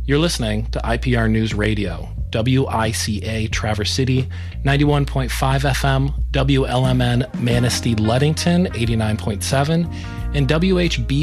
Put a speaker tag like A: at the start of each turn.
A: You're listening to IPR News Radio, WICA Traverse City, 91.5 FM, WLMN Manistee Ludington, 89.7, and WHB